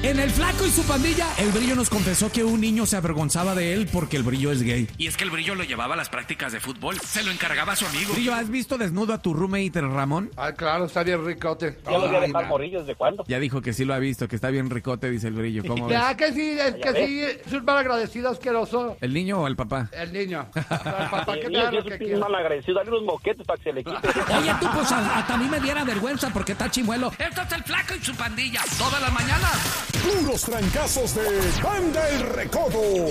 En El Flaco y su pandilla, el Brillo nos confesó que un niño se avergonzaba de él porque el Brillo es gay. Y es que el Brillo lo llevaba a las prácticas de fútbol. Se lo encargaba a su amigo. Brillo, ¿has visto desnudo a tu roommate Ramón? Ay, claro, está bien ricote. Ya lo voy a dejar morir, ¿desde cuándo? Ya dijo que sí lo ha visto, que está bien ricote, dice el Brillo. ¿Cómo ves? Ya que sí, es que sí, es un mal agradecido asqueroso. ¿El niño o el papá? El niño. El papá que Y me haga lo es que un quiera. mal agradecido, dale unos moquetes para que se le quite. Oye, tú, pues hasta a mí me diera vergüenza porque está chimuelo. Esto es El Flaco y su pandilla. Todas las mañanas. Puros trancazos de Banda El Recodo.